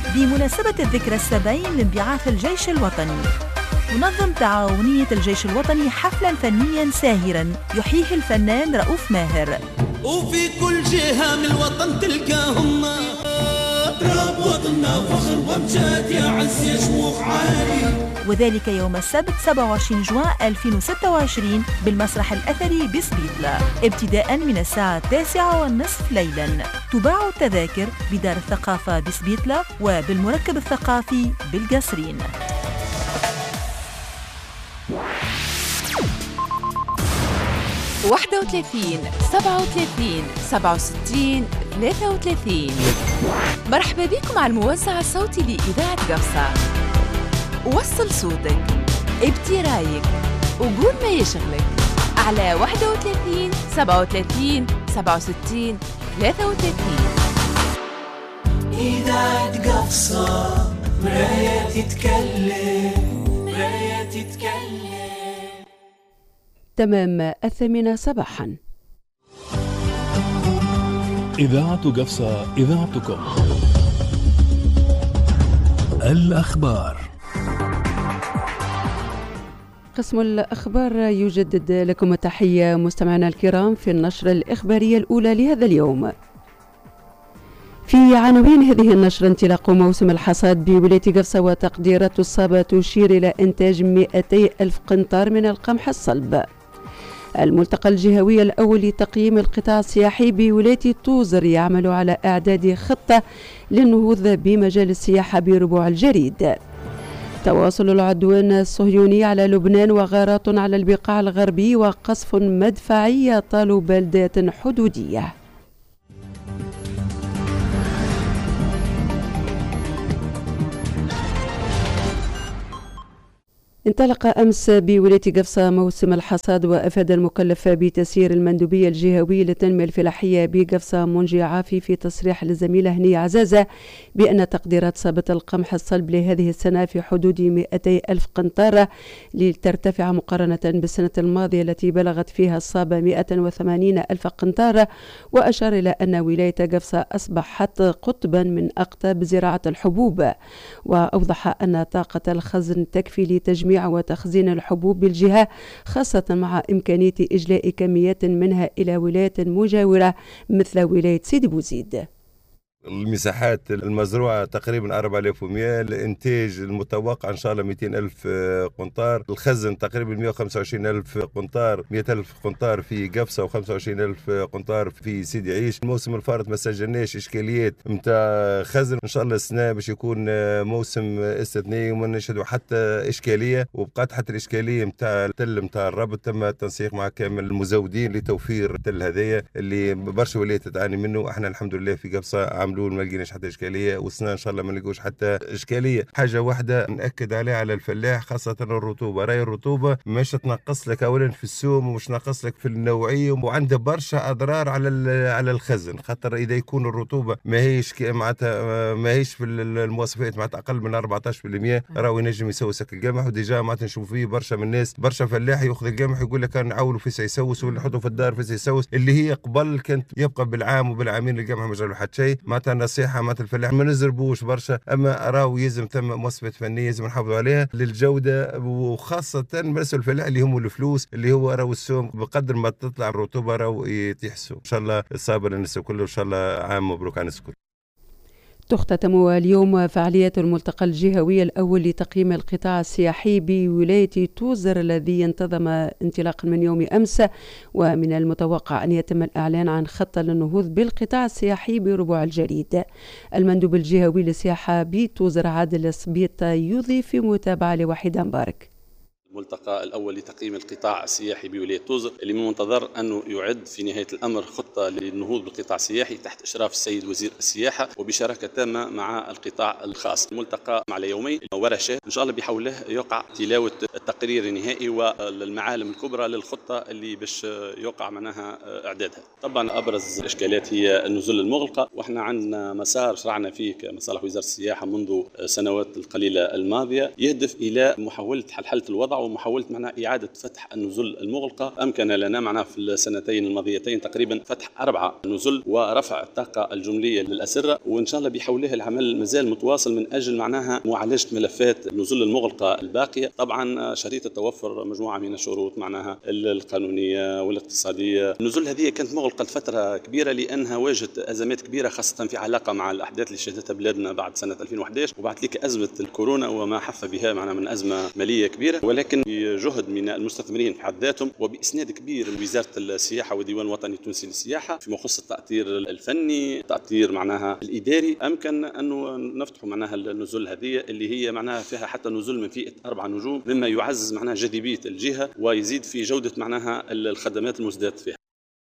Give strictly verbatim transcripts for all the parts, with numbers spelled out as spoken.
بمناسبة الذكرى السبعين لانبعاث الجيش الوطني، تنظم تعاونية الجيش الوطني حفلاً فنياً ساهراً يحييه الفنان رؤوف ماهر. وفي كل جهة من الوطن تلقاهم تراب وطننا فخر وامجاد يا عز يا شموخ عالي. وذلك يوم السبت سبعة وعشرين جوان ألفين وستة وعشرين بالمسرح الأثري بسبيطلة ابتداء من الساعة التاسعة والنصف ليلاً. تباع التذاكر بدار الثقافة بسبيطلة وبالمركب الثقافي بالقصرين. واحد وثلاثين سبعة وثلاثين سبعة وستين ثلاثة وثلاثين. مرحبا بكم على الموزع الصوتي لإذاعة قفصة. وصل صوتك، ابدي رايك، وقول ما يشغلك على واحد وثلاثين سبعة وثلاثين سبعة وستين ثلاثة وثلاثين. إذاعة قفصة مراية تتكلم مراية تتكلم. تمام الثامنة صباحا. إذاعة قفصة إذاعتكم. الأخبار. قسم الأخبار يجدد لكم التحية مستمعينا الكرام في النشرة الإخبارية الأولى لهذا اليوم. في عناوين هذه النشرة: انطلاق موسم الحصاد بولاية قفصة وتقديرات الصابة تشير إلى إنتاج مئتي ألف قنطار من القمح الصلب. الملتقى الجهوي الأول لتقييم القطاع السياحي بولاية توزر يعمل على إعداد خطة للنهوض بمجال السياحة بربوع الجريد. تواصل العدوان الصهيوني على لبنان وغارات على البقاع الغربي وقصف مدفعي يطال بلدات حدودية. انطلق أمس بولاية قفصة موسم الحصاد، وأفاد المكلف بتسيير المندوبية الجهوي للتنمية الفلاحية بقفصة منجي عافي في تصريح للزميلة هنية عزازة بأن تقديرات صابة القمح الصلب لهذه السنة في حدود مئتي ألف قنطارة لترتفع مقارنة بالسنة الماضية التي بلغت فيها الصابة مئة وثمانين ألف قنطارة. وأشار إلى أن ولاية قفصة أصبحت قطبا من أقطاب زراعة الحبوب، وأوضح أن طاقة الخزن تكفي لتجميع وتخزين الحبوب بالجهة، خاصة مع إمكانية إجلاء كميات منها إلى ولايات مجاورة مثل ولاية سيدي بوزيد. المساحات المزروعة تقريبا أربعة آلاف ومئة، الإنتاج المتوقع إن شاء الله مئتين ألف قنطار، الخزن تقريبا مئة وخمسة وعشرين ألف قنطار، مئة ألف قنطار في قفصة وخمسة وعشرين ألف قنطار في سيدي عيش. الموسم الفارط ما سجلناش إشكاليات متاع خزن، إن شاء الله السنة باش يكون موسم استثنائي وما نشهدوا حتى إشكالية. وبقات حتى الإشكالية متاع التل متاع الربط تم التنسيق مع كامل المزودين لتوفير التل هذايا اللي برشا ولايات تعاني منه. احنا الحمد لله في قفصة عملوا ما لقيناش حتى اشكاليه، والسنه ان شاء الله ما نلقوش حتى اشكاليه. حاجه واحده ناكد عليها على الفلاح خاصه الرطوبه، راي الرطوبه مش تنقص لك اولا في السوم ومش تنقص لك في النوعيه، وعنده برشا اضرار على على الخزن، خاطر اذا يكون الرطوبه ما هيش معناتها ما هيش في المواصفات معناتها اقل من أربعة عشر بالمئة راهو ينجم يسوسك القمح. وديجا معناتها نشوف فيه برشا من الناس، برشا فلاح ياخذ القمح يقول لك انا نعولوا في يسوس ولا نحطوا في الدار في يسوس، اللي هي قبل كانت يبقى بالعام وبالعامين القمح ما جرى حتى شيء. معناتها نصيحه معناتها الفلاح ما نزربوش برشا، اما راهو يلزم ثم مواصفات فنيه لازم نحافظوا عليها للجوده، وخاصه بالنسبه للفلاح اللي هم الفلوس اللي هو راهو السوم بقدر ما تطلع الرطوبه راهو يتحسوا. ان شاء الله الصابر للناس الكل، وان شاء الله عام مبروك على الناس الكل. تختتم اليوم فعاليات الملتقى الجهوي الأول لتقييم القطاع السياحي بولاية توزر الذي انتظم انطلاقا من يوم أمس، ومن المتوقع أن يتم الإعلان عن خطة للنهوض بالقطاع السياحي بربوع الجريد. المندوب الجهوي للسياحة بتوزر عادل سبيط يضيف في متابعة لوحيد مبارك. الملتقى الأول لتقييم القطاع السياحي بولاية توزر اللي من المنتظر أنه يعد في نهاية الأمر خطة للنهوض بالقطاع السياحي تحت إشراف السيد وزير السياحة وبشراكة تامة مع القطاع الخاص. الملتقى على يومين ورشة إن شاء الله بحوله يقع تلاوة التقرير النهائي والمعالم الكبرى للخطة اللي باش يقع معناها إعدادها. طبعا أبرز الإشكالات هي النزول المغلقة، وإحنا عندنا مسار شرعنا فيه كمصالح وزارة السياحة منذ سنوات القليلة الماضية يهدف إلى محاولة حلحلة الوضع الوضع ومحاولة معناها إعادة فتح النزل المغلقة. أمكن لنا معناها في السنتين الماضيتين تقريبا فتح أربعة نزل ورفع الطاقة الجملية للأسرة، وإن شاء الله بحوله العمل مازال متواصل من أجل معناها معالجة ملفات النزل المغلقة الباقية. طبعا شريطة توفر مجموعة من الشروط معناها القانونية والاقتصادية. النزل هذه كانت مغلقة لفترة كبيرة لأنها واجهت أزمات كبيرة خاصة في علاقة مع الأحداث اللي شهدتها بلادنا بعد سنة ألفين وأحد عشر وبعد ذلك أزمة الكورونا وما حف بها معنا من أزمة مالية كبيرة، ولكن بجهد من المستثمرين في حد ذاتهم وبإسناد كبير لوزارة السياحة والديوان الوطني التونسي للسياحة فيما يخص التأطير الفني التأطير معناها الإداري، أمكن أنه نفتحوا معناها النزل هذه اللي هي معناها فيها حتى نزل من فئة أربع نجوم، مما يعزز معناها جاذبية الجهة ويزيد في جودة معناها الخدمات المزداد فيها.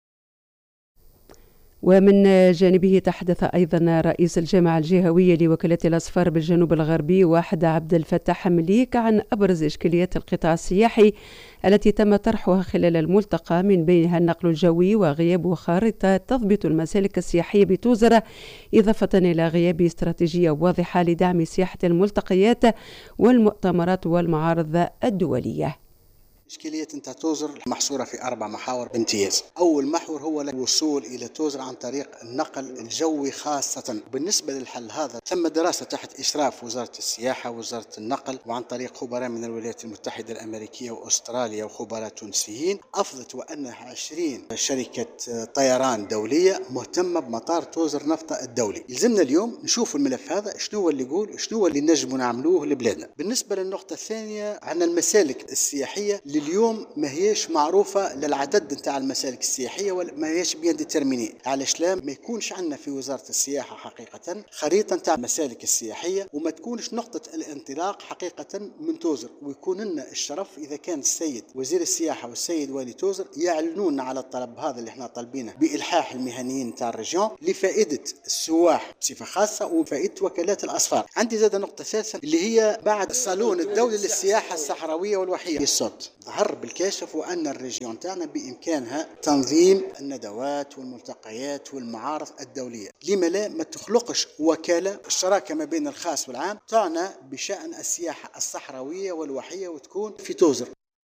ومن جانبه تحدث أيضا رئيس الجامعة الجهوية لوكالة الأسفار بالجنوب الغربي واحد عبد الفتاح مليك عن أبرز إشكاليات القطاع السياحي التي تم طرحها خلال الملتقى، من بينها النقل الجوي وغياب خارطة تضبط المسالك السياحية بتوزرة، إضافة إلى غياب استراتيجية واضحة لدعم سياحة الملتقيات والمؤتمرات والمعارض الدولية. إشكالية نتاع توزر محصورة في أربع محاور بامتياز. أول محور هو الوصول إلى توزر عن طريق النقل الجوي خاصة. بالنسبة للحل هذا ثم دراسة تحت إشراف وزارة السياحة ووزارة النقل وعن طريق خبراء من الولايات المتحدة الأمريكية وأستراليا وخبراء تونسيين، أفضت وأنها عشرين شركة طيران دولية مهتمة بمطار توزر نفطة الدولي. يلزمنا اليوم نشوف الملف هذا شنو هو اللي يقول شنو هو اللي نجم نعملوه لبلادنا. بالنسبة للنقطة الثانية عن المسالك السياحية لليوم ما هيش معروفة للعدد نتاع المسالك السياحية وما هيش بيان ديترميني، علاش لا ما يكونش عندنا في وزارة السياحة حقيقة خريطة نتاع المسالك السياحية وما تكونش نقطة الانطلاق حقيقة من توزر، ويكون لنا الشرف إذا كان السيد وزير السياحة والسيد والي توزر يعلنون على الطلب هذا اللي احنا طالبينه بإلحاح المهنيين نتاع الرجيون لفائدة السواح بصفة خاصة وفائدة وكالات الأسفار. عندي زاد نقطة ثالثة اللي هي بعد الصالون الدولي للسياحة الصحراوية والوحية الصوت ظهر بالكاشف وأن الريجيون تاعنا بإمكانها تنظيم الندوات والملتقيات والمعارض الدولية. لما لا ما تخلقش وكالة الشراكة ما بين الخاص والعام تعنى بشأن السياحة الصحراوية والوحية وتكون في توزر.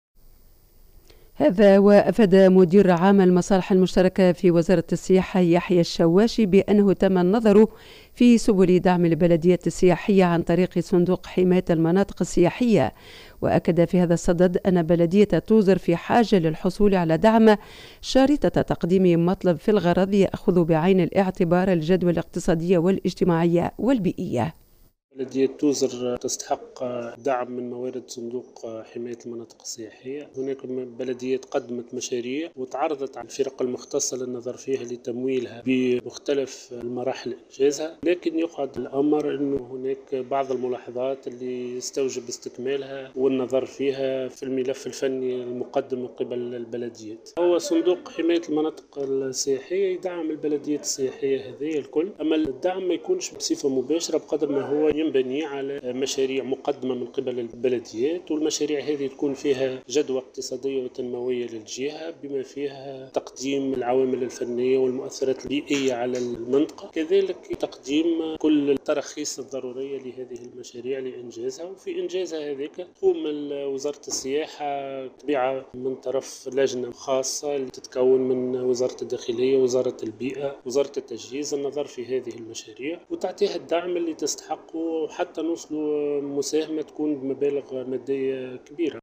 هذا وأفاد مدير عام المصالح المشتركة في وزارة السياحة يحيى الشواشي بأنه تم النظر في سبل دعم البلديات السياحية عن طريق صندوق حماية المناطق السياحية، وأكد في هذا الصدد أن بلدية توزر في حاجة للحصول على دعم شارطة تقديم مطلب في الغرض يأخذ بعين الاعتبار الجدوى الاقتصادية والاجتماعية والبيئية. بلدية توزر تستحق دعم من موارد صندوق حماية المناطق السياحية. هناك بلديات قدمت مشاريع وتعرضت على الفرق المختصة للنظر فيها لتمويلها بمختلف المراحل إنجازها، لكن يقعد الأمر أنه هناك بعض الملاحظات اللي يستوجب استكمالها والنظر فيها في الملف الفني المقدم من قبل البلديات. هو صندوق حماية المناطق السياحية يدعم البلديات السياحية هذه الكل، أما الدعم ما يكونش بصفة مباشرة بقدر ما هو ينبني على مشاريع مقدمة من قبل البلديات، والمشاريع هذه تكون فيها جدوى اقتصادية وتنموية للجهة بما فيها تقديم العوامل الفنية والمؤثرات البيئية على المنطقة، كذلك تقديم كل التراخيص الضرورية لهذه المشاريع لإنجازها. وفي إنجازها هذيك تقوم وزارة السياحة تبيعها من طرف لجنة خاصة اللي تتكون من وزارة الداخلية وزارة البيئة وزارة التجهيز النظر في هذه المشاريع وتعطيها الدعم اللي تستحقه وحتى نوصلوا مساهمة تكون بمبالغ مادية كبيرة.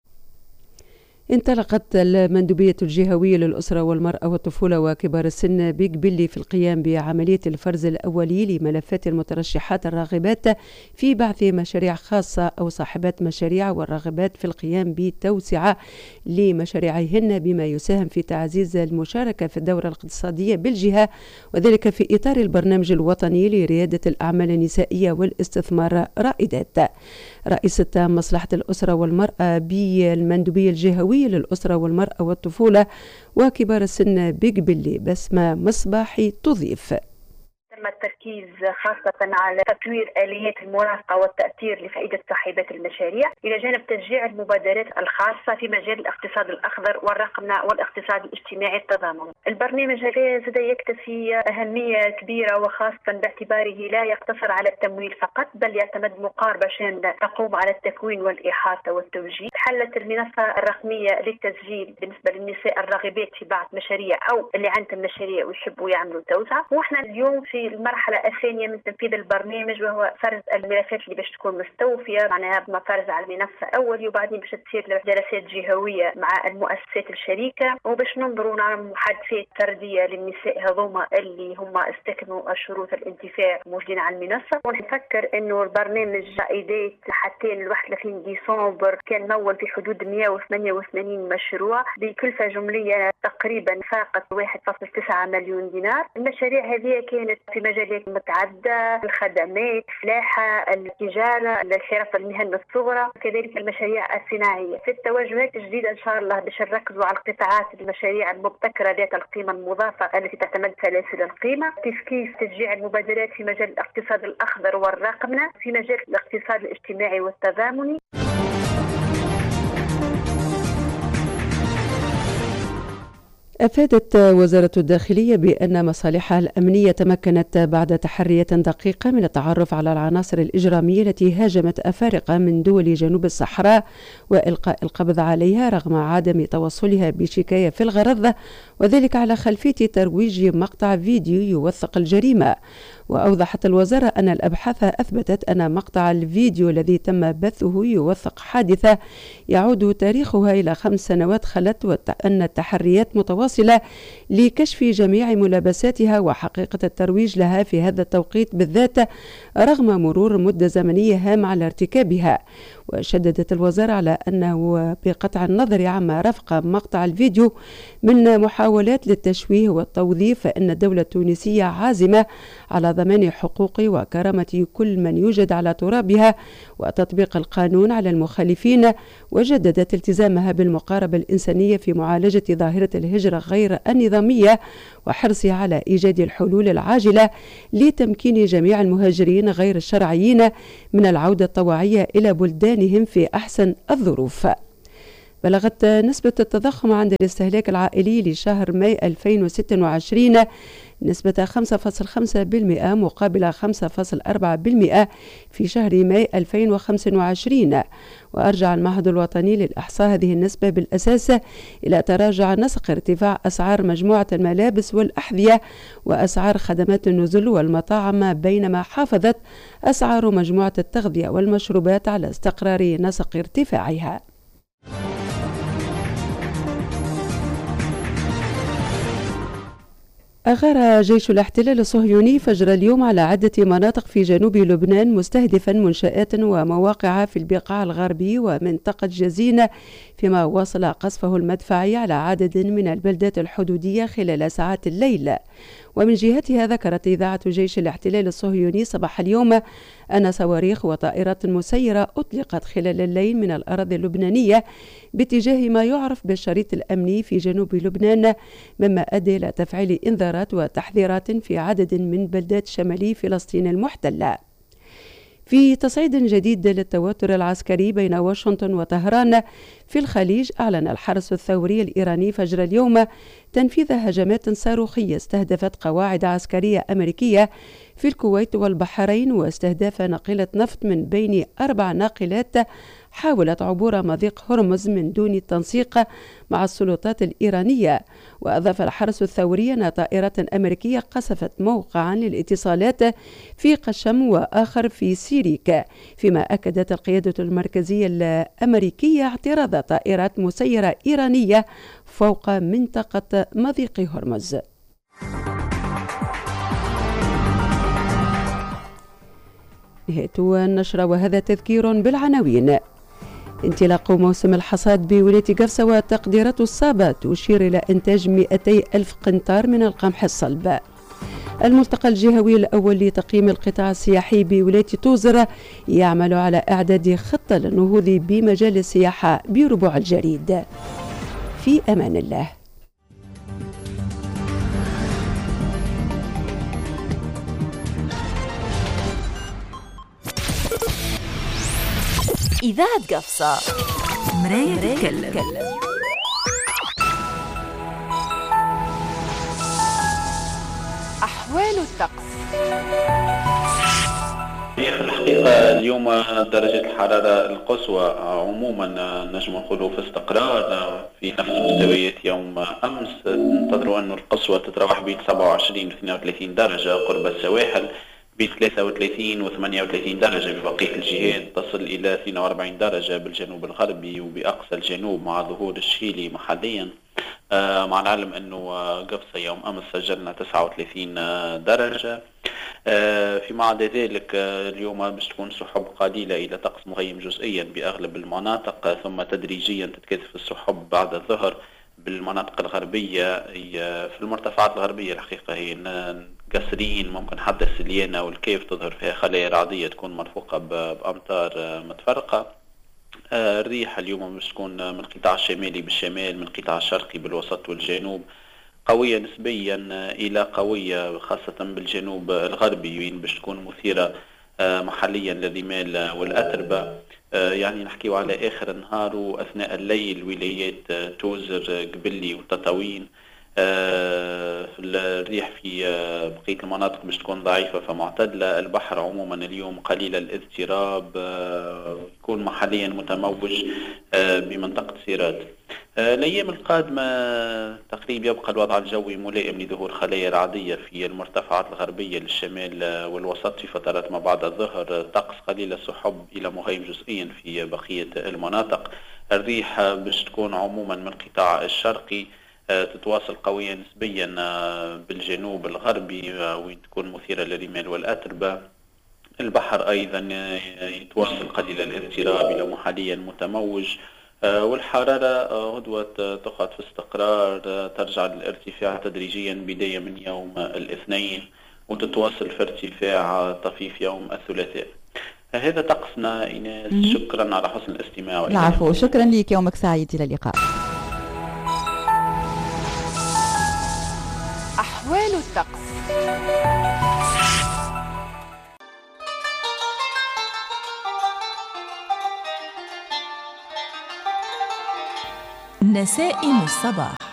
انطلقت المندوبية الجهوية للأسرة والمرأة والطفولة وكبار السن بقبلي في القيام بعملية الفرز الأولي لملفات المترشحات الراغبات في بعث مشاريع خاصة أو صاحبات مشاريع والراغبات في القيام بتوسعة لمشاريعهن بما يساهم في تعزيز المشاركة في الدورة الاقتصادية بالجهة، وذلك في إطار البرنامج الوطني لريادة الأعمال النسائية والاستثمار رائدات. رئيسة مصلحة الأسرة والمرأة بالمندوبية الجهوية للأسرة والمرأة والطفولة وكبار السن بقبلي بسمة مصباحي تضيف. تم تم التركيز خاصة على تطوير آليات المرافقة والتأثير لفائدة صاحبات المشاريع، إلى جانب تشجيع المبادرات الخاصة في مجال الاقتصاد الأخضر والرقمنة والاقتصاد الاجتماعي التضامني. البرنامج هذا زاد يكتفي أهمية كبيرة، وخاصة باعتباره لا يقتصر على التمويل فقط، بل يعتمد مقاربة شاملة تقوم على التكوين والإحاطة والتوجيه. حلت المنصة الرقمية للتسجيل بالنسبة للنساء الراغبات في بعض مشاريع أو اللي عندهم مشاريع ويحبوا يعملوا توسعة. واحنا اليوم في المرحلة الثانية من تنفيذ البرنامج، وهو فرز الملفات اللي باش تكون مستوفية، معناها ما فرز على المنصة أول، وبعدين باش تصير جلسات جهوية مع المؤسسات الشريكة، وباش ننظروا نعمل محادثات فردية للنساء هذوما اللي هم استكملوا شروط الانتفاع موجودين على المنصة. ونفكر إنه البرنامج رائدات حتى الواحد وثلاثين ديسمبر كان مول في حدود مئة وثمانية وثمانين مشروع بكلفة جملية تقريبا فاقت واحد فاصلة تسعة مليون دينار. المشاريع هذه كانت في مجالات متعددة، الخدمات، الفلاحة، التجارة، الحرف المهن الصغرى، كذلك المشاريع الصناعية. في التوجهات الجديدة إن شاء الله باش نركزوا على القطاعات المشاريع المبتكرة ذات القيمة المضافة التي تعتمد سلاسل القيمة، كيف كيف تشجيع المبادرات في مجال الاقتصاد الأخضر والرقمنة، في مجال الاقتصاد الاجتماعي والتضامني. أفادت وزارة الداخلية بأن مصالحها الأمنية تمكنت بعد تحرية دقيقة من التعرف على العناصر الإجرامية التي هاجمت أفارقة من دول جنوب الصحراء وإلقاء القبض عليها رغم عدم توصلها بشكاية في الغرض، وذلك على خلفية ترويج مقطع فيديو يوثق الجريمة. وأوضحت الوزارة أن الأبحاث أثبتت أن مقطع الفيديو الذي تم بثه يوثق حادثة يعود تاريخها إلى خمس سنوات خلت، وأن التحريات متواصلة لكشف جميع ملابساتها وحقيقة الترويج لها في هذا التوقيت بالذات رغم مرور مدة زمنية هامة على ارتكابها. وشددت الوزارة على أنه بقطع النظر عما رافق مقطع الفيديو من محاولات للتشويه والتوظيف، فإن الدولة التونسية عازمة على ضمان حقوق وكرامة كل من يوجد على ترابها وتطبيق القانون على المخالفين، وجددت التزامها بالمقاربة الإنسانية في معالجة ظاهرة الهجرة غير النظامية وحرصها على إيجاد الحلول العاجلة لتمكين جميع المهاجرين غير الشرعيين من العودة الطوعية إلى بلدانهم في أحسن الظروف. بلغت نسبة التضخم عند الاستهلاك العائلي لشهر ماي ألفين وستة وعشرين نسبة خمسة فاصلة خمسة بالمئة مقابل خمسة فاصلة أربعة بالمئة في شهر ماي ألفين وخمسة وعشرين. وأرجع المعهد الوطني للإحصاء هذه النسبة بالأساس إلى تراجع نسق ارتفاع أسعار مجموعة الملابس والأحذية وأسعار خدمات النزل والمطاعم، بينما حافظت أسعار مجموعة التغذية والمشروبات على استقرار نسق ارتفاعها. أغار جيش الاحتلال الصهيوني فجر اليوم على عدة مناطق في جنوب لبنان مستهدفا منشآت ومواقع في البقاع الغربي ومنطقة جزين، فيما واصل قصفه المدفعي على عدد من البلدات الحدودية خلال ساعات الليل. ومن جهتها ذكرت إذاعة جيش الاحتلال الصهيوني صباح اليوم أن صواريخ وطائرات مسيرة أطلقت خلال الليل من الأراضي اللبنانية باتجاه ما يعرف بالشريط الأمني في جنوب لبنان، مما أدى إلى تفعيل إنذارات وتحذيرات في عدد من بلدات شمالي فلسطين المحتلة. في تصعيد جديد للتوتر العسكري بين واشنطن وطهران في الخليج، أعلن الحرس الثوري الإيراني فجر اليوم تنفيذ هجمات صاروخية استهدفت قواعد عسكرية أمريكية في الكويت والبحرين واستهداف ناقلة نفط من بين أربع ناقلات حاولت عبور مضيق هرمز من دون التنسيق مع السلطات الإيرانية. وأضاف الحرس الثوري أن طائرة أمريكية قصفت موقعا للاتصالات في قشم وآخر في سيريك، فيما أكدت القيادة المركزية الأمريكية اعتراض طائرات مسيرة إيرانية فوق منطقة مضيق هرمز. نهاية النشرة وهذا تذكير بالعناوين. انطلاق موسم الحصاد بولاية قفصة وتقديرات الصابة تشير إلى إنتاج مئتي ألف قنطار من القمح الصلب. الملتقى الجهوي الأول لتقييم القطاع السياحي بولاية توزر يعمل على إعداد خطة للنهوض بمجال السياحة بربوع الجريد. في أمان الله. إذاعة قفصة مراية تتكلم. أحوال الطقس. في الحقيقة اليوم درجة الحرارة القصوى عموما نجم نقولوا في استقرار في نفس مستويات يوم أمس. ننتظروا أن القصوى تتراوح بين سبعة وعشرين و اثنين وثلاثين درجة قرب السواحل، بين ثلاثة وثلاثين و ثمانية وثلاثين درجة ببقية الجهات، تصل إلى اثنين وأربعين درجة بالجنوب الغربي وبأقصى الجنوب مع ظهور الشيلي محليا. آه مع العلم أنه قفصة يوم أمس سجلنا تسعة وثلاثين درجة. آه فيما عدا ذلك آه اليوم باش تكون سحب قليلة إلى طقس مغيم جزئيا بأغلب المناطق، آه ثم تدريجيا تتكثف السحب بعد الظهر بالمناطق الغربية. في المرتفعات الغربية الحقيقة هي قصرين ممكن حتى السليانة والكيف تظهر فيها خلايا رعدية تكون مرفوقة بأمطار متفرقة. الريح اليوم باش تكون من القطاع الشمالي بالشمال، من القطاع الشرقي بالوسط والجنوب، قوية نسبيا إلى قوية خاصة بالجنوب الغربي باش تكون مثيرة محليا للرمال والأتربة. يعني نحكيو على آخر النهار وأثناء الليل ولايات توزر قبلي وتطاوين. الريح في بقية المناطق باش تكون ضعيفة فمعتدلة. البحر عموما اليوم قليل الاضطراب، يكون محليا متموج بمنطقة سيرات. الأيام القادمة تقريبا يبقى الوضع الجوي ملائم لظهور خلايا رعدية في المرتفعات الغربية للشمال والوسط في فترات ما بعد الظهر، طقس قليل السحب إلى مغيم جزئيا في بقية المناطق. الريح باش تكون عموما من القطاع الشرقي تتواصل قويا نسبيا بالجنوب الغربي وين تكون مثيرة للرمال والأتربة. البحر أيضا يتواصل قليل الاضطراب إلى محليا متموج، والحرارة غدوة تقعد في استقرار، ترجع للارتفاع تدريجيا بداية من يوم الاثنين وتتواصل في ارتفاع طفيف يوم الثلاثاء. هذا طقسنا إيناس، شكرا على حسن الاستماع. العفو، شكرا لك، يومك سعيد، إلى اللقاء. أحوال الطقس. نسائم الصباح.